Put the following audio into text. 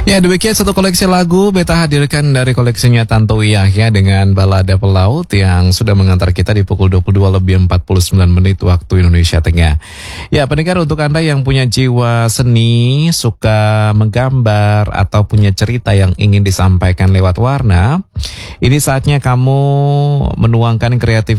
Ya, demikian satu koleksi lagu beta hadirkan dari koleksinya Tanto Yahya dengan balada pelaut yang sudah mengantar kita di pukul 22 lebih 49 menit waktu Indonesia Tengah. Ya, pendengar, untuk Anda yang punya jiwa seni, suka menggambar atau punya cerita yang ingin disampaikan lewat warna, ini saatnya kamu menuangkan kreativitas